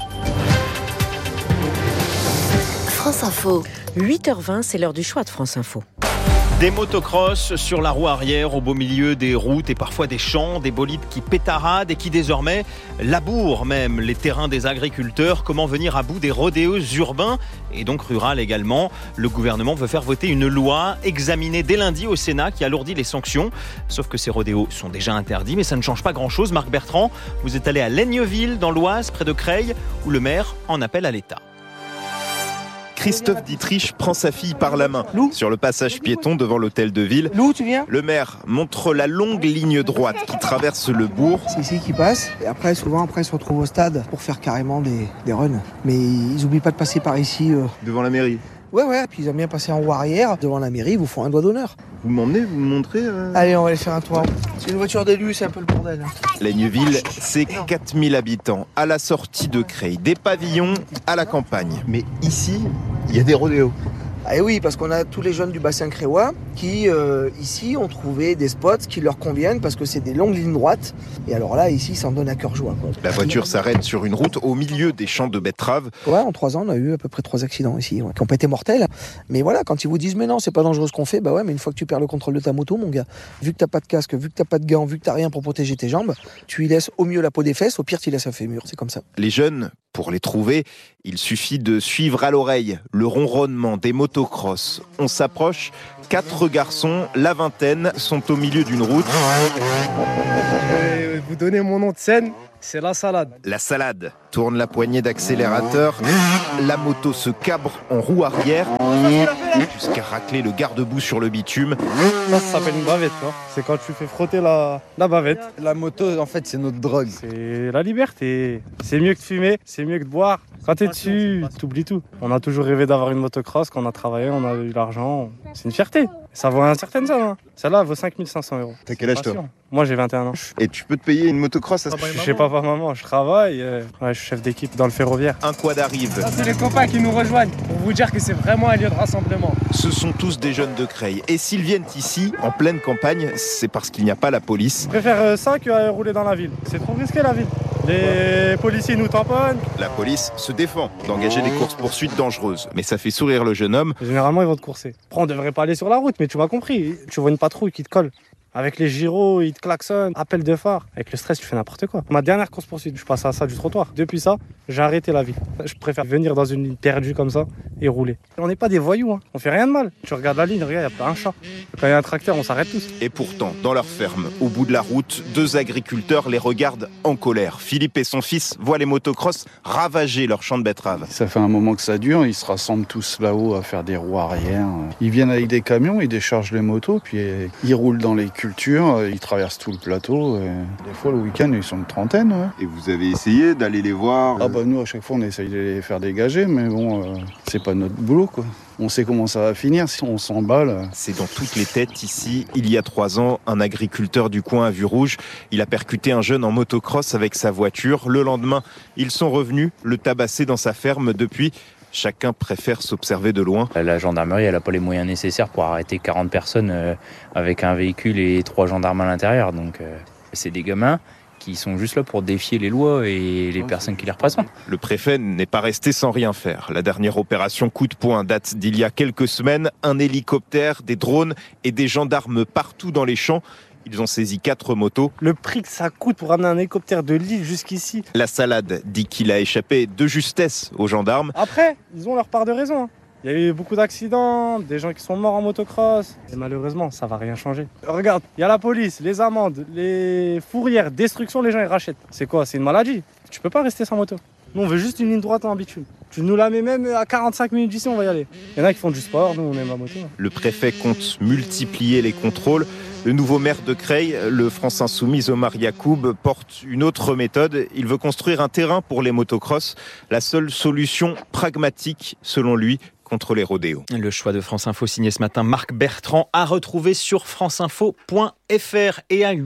France Info. 8h20, c'est l'heure du choix de France Info. Des motocross sur la roue arrière au beau milieu des routes et parfois des champs, des bolides qui pétaradent et qui désormais labourent même les terrains des agriculteurs. Comment venir à bout des rodéos urbains et donc rurales également ? Le gouvernement veut faire voter une loi examinée dès lundi au Sénat qui alourdit les sanctions. Sauf que ces rodéos sont déjà interdits, mais ça ne change pas grand-chose. Marc Bertrand, vous êtes allé à Laigneville dans l'Oise, près de Creil, où le maire en appelle à l'État. Christophe Dietrich prend sa fille par la main sur le passage piéton devant l'hôtel de ville. Lou, tu viens ? Le maire montre la longue ligne droite qui traverse le bourg. C'est ici qu'ils passent. Et après, souvent, ils se retrouvent au stade pour faire carrément des runs. Mais ils n'oublient pas de passer par ici. Devant la mairie. Ouais, puis ils aiment bien passer en roue arrière. Devant la mairie, ils vous font un doigt d'honneur. Vous m'emmenez, vous me montrez Allez, on va aller faire un tour. C'est une voiture d'élu, c'est un peu le bordel. Laigneville, c'est 4000 habitants. À la sortie de Creil, des pavillons à la campagne. Mais ici, il y a des rodéos. Ah oui, parce qu'on a tous les jeunes du bassin créois qui, ici, ont trouvé des spots qui leur conviennent parce que c'est des longues lignes droites. Et alors là, ici, ça en donne à cœur joie. La voiture s'arrête sur une route au milieu des champs de betteraves. Ouais, en 3 ans, on a eu à peu près 3 accidents ici, qui n'ont pas été mortels. Mais voilà, quand ils vous disent, mais non, c'est pas dangereux ce qu'on fait, bah ouais, mais une fois que tu perds le contrôle de ta moto, mon gars, vu que t'as pas de casque, vu que t'as pas de gants, vu que t'as rien pour protéger tes jambes, tu y laisses au mieux la peau des fesses, au pire, tu y laisses un fémur. C'est comme ça. Les jeunes, pour les trouver, il suffit de suivre à l'oreille le ronronnement des motocross. On s'approche, 4 garçons, la vingtaine, sont au milieu d'une route. Je vais vous donner mon nom de scène, c'est la salade. La salade tourne la poignée d'accélérateur. La moto se cabre en roue arrière jusqu'à racler le garde-boue sur le bitume. Ça s'appelle une bavette, non ? C'est quand tu fais frotter la bavette. La moto, en fait, c'est notre drogue. C'est la liberté. C'est mieux que de fumer, c'est mieux que de boire. Quand t'es dessus, t'oublies tout. On a toujours rêvé d'avoir une motocross, quand on a travaillé, on a eu l'argent. C'est une fierté. Ça vaut un certain somme. Hein. Celle-là vaut 5 500 €. T'as quel âge toi ? Moi j'ai 21 ans. Et tu peux te payer une motocross ? Je sais pas, maman, je travaille. Je suis chef d'équipe dans le ferroviaire. Un quad arrive. Ça, c'est les copains qui nous rejoignent pour vous dire que c'est vraiment un lieu de rassemblement. Ce sont tous des jeunes de Creil. Et s'ils viennent ici, en pleine campagne, c'est parce qu'il n'y a pas la police. Je préfère ça que rouler dans la ville. C'est trop risqué la ville. Les policiers nous tamponnent. La police se défend d'engager des courses-poursuites dangereuses. Mais ça fait sourire le jeune homme. Généralement, ils vont te courser. Après, on devrait pas aller sur la route, mais tu m'as compris. Tu vois une patrouille qui te colle. Avec les gyros, ils te klaxonnent, appel de phare. Avec le stress, tu fais n'importe quoi. Ma dernière course-poursuite, je passe à ça du trottoir. Depuis ça, j'ai arrêté la vie. Je préfère venir dans une ligne perdue comme ça et rouler. On n'est pas des voyous, hein. On fait rien de mal. Tu regardes la ligne, regarde, il n'y a pas un chat. Quand il y a un tracteur, on s'arrête tous. Et pourtant, dans leur ferme, au bout de la route, 2 agriculteurs les regardent en colère. Philippe et son fils voient les motocross ravager leur champ de betteraves. Ça fait un moment que ça dure, ils se rassemblent tous là-haut à faire des roues arrière. Ils viennent avec des camions, ils déchargent les motos, puis ils roulent dans les cultures, ils traversent tout le plateau. Des fois, le week-end, ils sont une trentaine. Ouais. Et vous avez essayé d'aller les voir ? Ah bah nous, à chaque fois, on essaye de les faire dégager, mais bon, c'est pas notre boulot, quoi. On sait comment ça va finir si on s'emballe. C'est dans toutes les têtes ici. Il y a 3 ans, un agriculteur du coin à Vue-Rouge, il a percuté un jeune en motocross avec sa voiture. Le lendemain, ils sont revenus le tabasser dans sa ferme. Depuis, chacun préfère s'observer de loin. La gendarmerie, elle n'a pas les moyens nécessaires pour arrêter 40 personnes avec un véhicule et 3 gendarmes à l'intérieur. Donc c'est des gamins qui sont juste là pour défier les lois et les personnes qui les représentent. Le préfet n'est pas resté sans rien faire. La dernière opération coup de poing date d'il y a quelques semaines. Un hélicoptère, des drones et des gendarmes partout dans les champs. Ils ont saisi 4 motos. Le prix que ça coûte pour ramener un hélicoptère de Lille jusqu'ici. La Salade dit qu'il a échappé de justesse aux gendarmes. Après, ils ont leur part de raison. Il y a eu beaucoup d'accidents, des gens qui sont morts en motocross. Et malheureusement, ça va rien changer. Regarde, il y a la police, les amendes, les fourrières, destruction, les gens ils rachètent. C'est quoi? C'est une maladie. Tu peux pas rester sans moto. Nous, on veut juste une ligne droite en bitume. Tu nous la mets même à 45 minutes d'ici, on va y aller. Il y en a qui font du sport, nous on aime la moto. Le préfet compte multiplier les contrôles. Le nouveau maire de Creil, le France Insoumis Omar Yacoub, porte une autre méthode. Il veut construire un terrain pour les motocross. La seule solution pragmatique, selon lui, contre les rodéos. Le choix de France Info signé ce matin Marc Bertrand à retrouver sur franceinfo.fr. Et à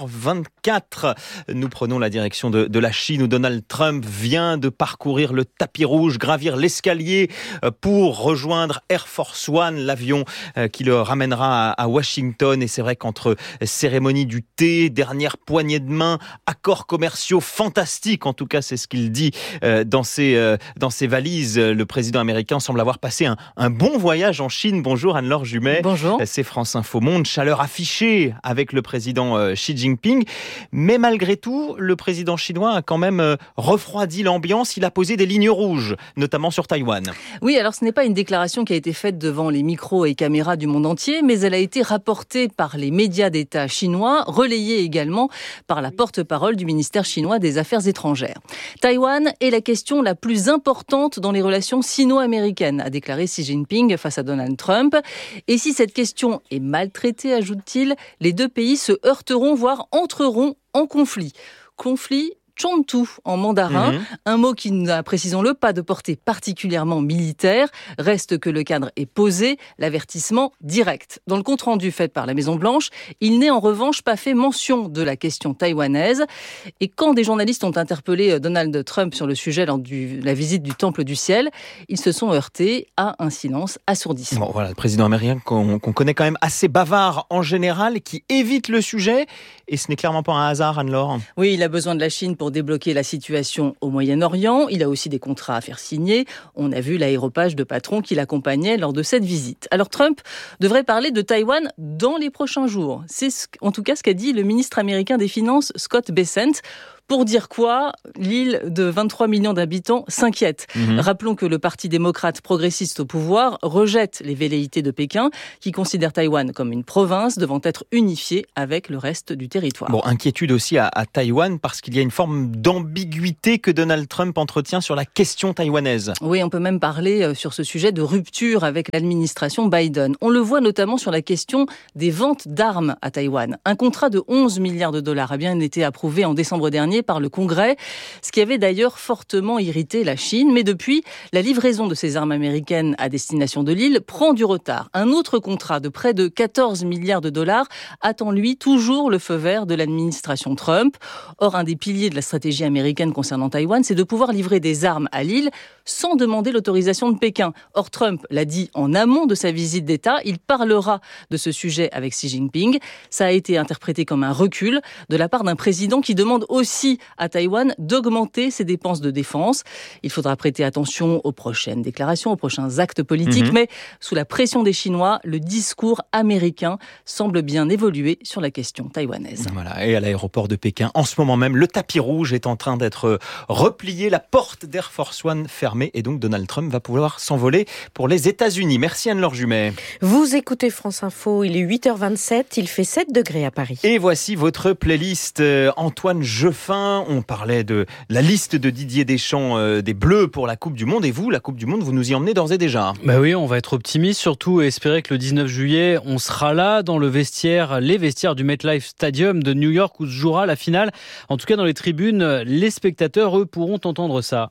8h24, nous prenons la direction de la Chine où Donald Trump vient de parcourir le tapis rouge, gravir l'escalier pour rejoindre Air Force One, l'avion qui le ramènera à Washington. Et c'est vrai qu'entre cérémonie du thé, dernière poignée de main, accords commerciaux fantastiques, en tout cas c'est ce qu'il dit dans ses valises, le président américain semble avoir passé un bon voyage en Chine. Bonjour Anne-Laure Jumet. Bonjour. C'est France Info Monde, chaleur affichée avec le président Xi Jinping. Mais malgré tout, le président chinois a quand même refroidi l'ambiance. Il a posé des lignes rouges, notamment sur Taïwan. Oui, alors ce n'est pas une déclaration qui a été faite devant les micros et caméras du monde entier, mais elle a été rapportée par les médias d'État chinois, relayée également par la porte-parole du ministère chinois des Affaires étrangères. Taïwan est la question la plus importante dans les relations sino-américaines, a déclaré Xi Jinping face à Donald Trump. Et si cette question est mal traitée, ajoute-t-il, les deux pays se heurteront, voire entreront en conflit. Conflit Chontu en mandarin, un mot qui n'a, précisons-le, pas de portée particulièrement militaire. Reste que le cadre est posé, l'avertissement direct. Dans le compte-rendu fait par la Maison-Blanche, il n'est en revanche pas fait mention de la question taïwanaise. Et quand des journalistes ont interpellé Donald Trump sur le sujet lors de la visite du Temple du Ciel, ils se sont heurtés à un silence assourdissant. Bon, voilà, le président américain qu'on connaît quand même assez bavard en général, qui évite le sujet. Et ce n'est clairement pas un hasard, Anne-Laure. Oui, il a besoin de la Chine pour débloquer la situation au Moyen-Orient. Il a aussi des contrats à faire signer. On a vu l'aéropage de patron qui l'accompagnait lors de cette visite. Alors Trump devrait parler de Taïwan dans les prochains jours. C'est en tout cas ce qu'a dit le ministre américain des Finances, Scott Bessent. Pour dire quoi, l'île de 23 millions d'habitants s'inquiète. Rappelons que le Parti démocrate progressiste au pouvoir rejette les velléités de Pékin, qui considère Taïwan comme une province devant être unifiée avec le reste du territoire. Bon, inquiétude aussi à Taïwan parce qu'il y a une forme d'ambiguïté que Donald Trump entretient sur la question taïwanaise. Oui, on peut même parler sur ce sujet de rupture avec l'administration Biden. On le voit notamment sur la question des ventes d'armes à Taïwan. Un contrat de 11 milliards de dollars a bien été approuvé en décembre dernier par le Congrès, ce qui avait d'ailleurs fortement irrité la Chine. Mais depuis, la livraison de ces armes américaines à destination de l'île prend du retard. Un autre contrat de près de 14 milliards de dollars attend, lui, toujours le feu vert de l'administration Trump. Or, un des piliers de la stratégie américaine concernant Taïwan, c'est de pouvoir livrer des armes à l'île sans demander l'autorisation de Pékin. Or, Trump l'a dit en amont de sa visite d'État, il parlera de ce sujet avec Xi Jinping. Ça a été interprété comme un recul de la part d'un président qui demande aussi à Taïwan d'augmenter ses dépenses de défense. Il faudra prêter attention aux prochaines déclarations, aux prochains actes politiques, mais sous la pression des Chinois, le discours américain semble bien évoluer sur la question taïwanaise. Voilà, et à l'aéroport de Pékin, en ce moment même, le tapis rouge est en train d'être replié, la porte d'Air Force One fermée, et donc Donald Trump va pouvoir s'envoler pour les États-Unis. Merci Anne-Laure Jumet. Vous écoutez France Info, il est 8h27, il fait 7 degrés à Paris. Et voici votre playlist. Antoine Jeffin, on parlait de la liste de Didier Deschamps des Bleus pour la Coupe du Monde. Et vous, la Coupe du Monde, vous nous y emmenez d'ores et déjà. Bah oui, on va être optimiste surtout et espérer que le 19 juillet, on sera là dans les vestiaires du MetLife Stadium de New York où se jouera la finale. En tout cas, dans les tribunes, les spectateurs, eux, pourront entendre ça.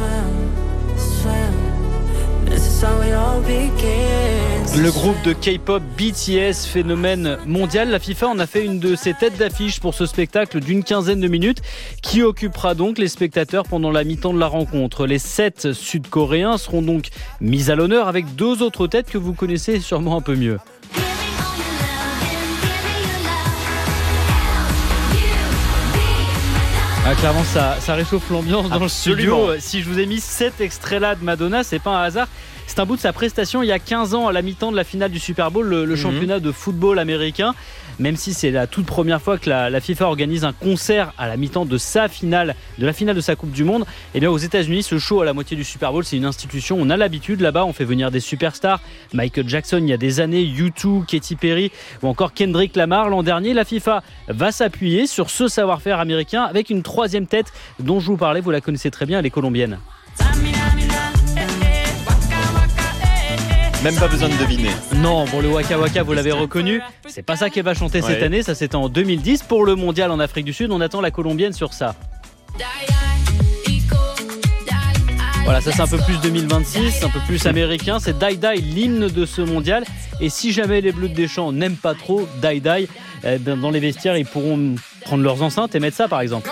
Le groupe de K-pop BTS, phénomène mondial, la FIFA en a fait une de ses têtes d'affiche pour ce spectacle d'une quinzaine de minutes qui occupera donc les spectateurs pendant la mi-temps de la rencontre. Les 7 Sud-Coréens seront donc mis à l'honneur avec 2 autres têtes que vous connaissez sûrement un peu mieux. Ah, clairement, ça réchauffe l'ambiance dans Absolument. le studio. Si je vous ai mis cet extrait-là de Madonna, c'est pas un hasard. C'est un bout de sa prestation il y a 15 ans à la mi-temps de la finale du Super Bowl, le championnat de football américain. Même si c'est la toute première fois que la FIFA organise un concert à la mi-temps de sa finale, de la finale de sa Coupe du Monde, et bien aux États-Unis, ce show à la moitié du Super Bowl, c'est une institution. On a l'habitude là-bas, on fait venir des superstars. Michael Jackson, il y a des années, U2, Katy Perry ou encore Kendrick Lamar. L'an dernier, la FIFA va s'appuyer sur ce savoir-faire américain avec une troisième tête dont je vous parlais. Vous la connaissez très bien, elle est colombienne. Même pas besoin de deviner. Non, bon, le Waka Waka, vous l'avez reconnu. C'est pas ça qu'elle va chanter cette année. Ça, c'était en 2010 pour le mondial en Afrique du Sud. On attend la colombienne sur ça. Voilà, ça c'est un peu plus 2026, un peu plus américain. C'est Die Die, l'hymne de ce mondial. Et si jamais les Bleus de Deschamps n'aiment pas trop Die Die, dans les vestiaires, ils pourront prendre leurs enceintes et mettre ça, par exemple.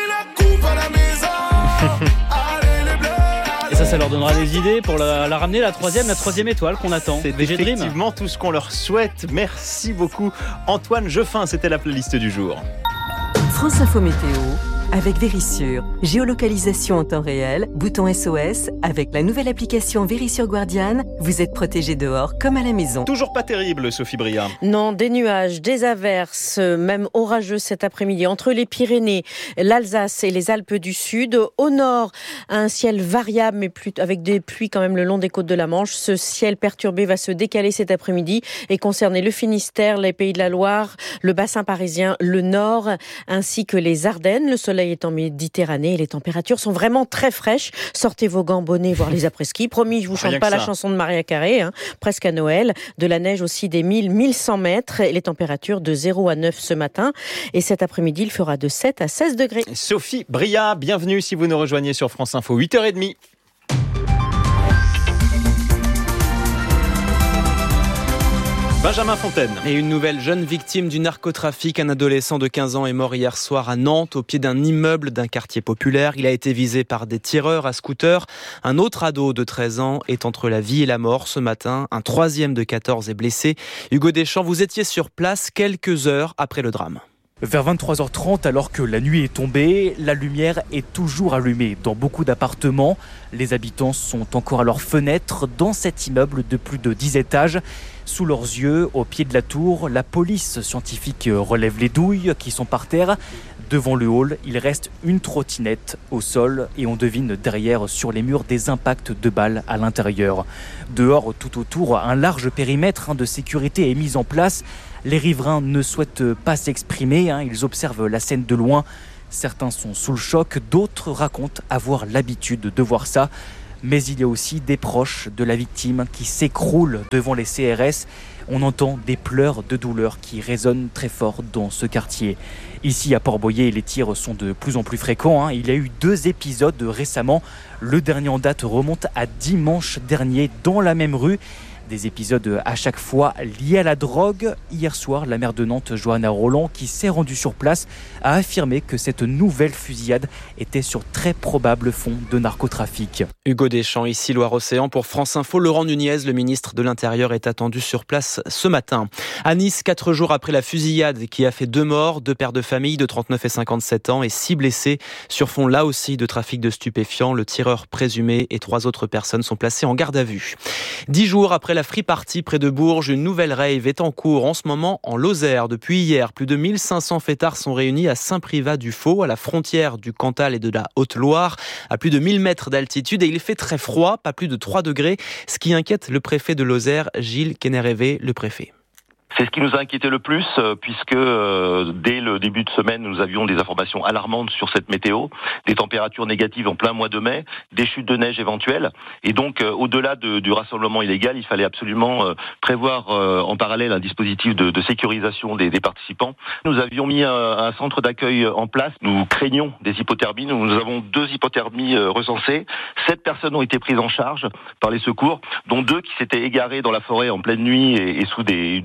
Et ça leur donnera des idées pour la ramener, la troisième étoile qu'on attend. C'est effectivement tout ce qu'on leur souhaite. Merci beaucoup Antoine Jeffin, c'était la playlist du jour. France Info Météo avec Vérissure. Géolocalisation en temps réel, bouton SOS. Avec la nouvelle application Vérissure Guardian, vous êtes protégé dehors comme à la maison. Toujours pas terrible, Sophie Bria. Non, des nuages, des averses, même orageux cet après-midi entre les Pyrénées, l'Alsace et les Alpes du Sud. Au nord, un ciel variable, mais avec des pluies quand même le long des côtes de la Manche. Ce ciel perturbé va se décaler cet après-midi et concerner le Finistère, les Pays de la Loire, le bassin parisien, le nord, ainsi que les Ardennes. Le soleil est en Méditerranée et les températures sont vraiment très fraîches. Sortez vos gants, bonnets, voire les après-ski. Promis, je vous chante pas la chanson de Maria Carré, presque à Noël. De la neige aussi des 1100 mètres et les températures de 0 à 9 ce matin. Et cet après-midi, il fera de 7 à 16 degrés. Sophie Bria, bienvenue si vous nous rejoignez sur France Info, 8h30. Benjamin Fontaine. Et une nouvelle jeune victime du narcotrafic. Un adolescent de 15 ans est mort hier soir à Nantes, au pied d'un immeuble d'un quartier populaire. Il a été visé par des tireurs à scooter. Un autre ado de 13 ans est entre la vie et la mort ce matin. Un troisième de 14 est blessé. Hugo Deschamps, vous étiez sur place quelques heures après le drame. Vers 23h30, alors que la nuit est tombée, la lumière est toujours allumée dans beaucoup d'appartements. Les habitants sont encore à leurs fenêtres dans cet immeuble de plus de 10 étages. Sous leurs yeux, au pied de la tour, la police scientifique relève les douilles qui sont par terre. Devant le hall, il reste une trottinette au sol et on devine derrière sur les murs des impacts de balles à l'intérieur. Dehors, tout autour, un large périmètre de sécurité est mis en place. Les riverains ne souhaitent pas s'exprimer, ils observent la scène de loin. Certains sont sous le choc, d'autres racontent avoir l'habitude de voir ça. Mais il y a aussi des proches de la victime qui s'écroulent devant les CRS. On entend des pleurs de douleur qui résonnent très fort dans ce quartier. Ici à Port-Boyer, les tirs sont de plus en plus fréquents. Il y a eu 2 épisodes récemment. Le dernier en date remonte à dimanche dernier dans la même rue. Des épisodes à chaque fois liés à la drogue. Hier soir, la maire de Nantes, Johanna Roland, qui s'est rendue sur place, a affirmé que cette nouvelle fusillade était sur très probable fond de narcotrafic. Hugo Deschamps, ici Loire-Océan pour France Info. Laurent Nunez, le ministre de l'Intérieur, est attendu sur place ce matin. À Nice, 4 jours après la fusillade qui a fait 2 morts, 2 pères de famille de 39 et 57 ans et 6 blessés sur fond là aussi de trafic de stupéfiants. Le tireur présumé et 3 autres personnes sont placées en garde à vue. 10 jours après la Free Party près de Bourges, une nouvelle rave est en cours en ce moment en Lozère. Depuis hier, plus de 1500 fêtards sont réunis à Saint-Privat-du-Faux, à la frontière du Cantal et de la Haute-Loire, à plus de 1000 mètres d'altitude. Et il fait très froid, pas plus de 3 degrés, ce qui inquiète le préfet de Lozère, Gilles Kennerevé, le préfet. C'est ce qui nous a inquiété le plus, puisque dès le début de semaine, nous avions des informations alarmantes sur cette météo, des températures négatives en plein mois de mai, des chutes de neige éventuelles, et donc au-delà du rassemblement illégal, il fallait absolument prévoir en parallèle un dispositif de sécurisation des participants. Nous avions mis un centre d'accueil en place, nous craignons des hypothermies, nous avons 2 hypothermies recensées, 7 personnes ont été prises en charge par les secours, dont 2 qui s'étaient égarées dans la forêt en pleine nuit et sous une tempête de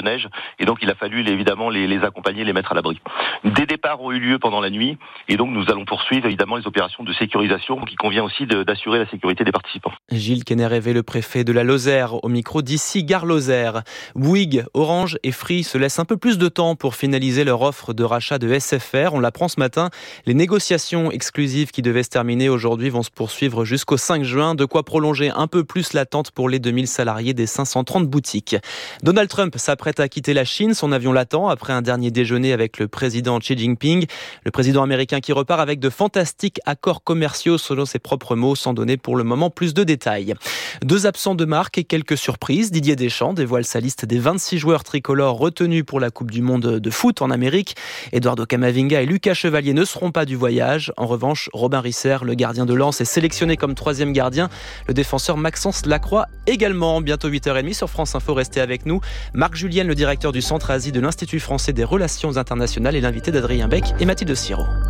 neige. Et donc il a fallu évidemment les accompagner, les mettre à l'abri. Des départs ont eu lieu pendant la nuit et donc nous allons poursuivre évidemment les opérations de sécurisation qui convient aussi d'assurer la sécurité des participants. Gilles Kenner-Révé, le préfet de la Lozère, au micro d'ici Gare Lozère. Bouygues, Orange et Free se laissent un peu plus de temps pour finaliser leur offre de rachat de SFR. On l'apprend ce matin. Les négociations exclusives qui devaient se terminer aujourd'hui vont se poursuivre jusqu'au 5 juin. De quoi prolonger un peu plus l'attente pour les 2000 salariés des 530 boutiques. Donald Trump s'apprête à quitter la Chine. Son avion l'attend après un dernier déjeuner avec le président Xi Jinping. Le président américain qui repart avec de fantastiques accords commerciaux selon ses propres mots, sans donner pour le moment plus de détails. 2 absents de marque et quelques surprises. Didier Deschamps dévoile sa liste des 26 joueurs tricolores retenus pour la Coupe du Monde de foot en Amérique. Eduardo Camavinga et Lucas Chevalier ne seront pas du voyage. En revanche, Robin Risser, le gardien de Lens, est sélectionné comme 3e gardien. Le défenseur Maxence Lacroix également. Bientôt 8h30 sur France Info, restez avec nous. Marc Julien, le directeur du Centre Asie de l'Institut français des relations internationales, est l'invité d'Adrien Beck et Mathilde Siro.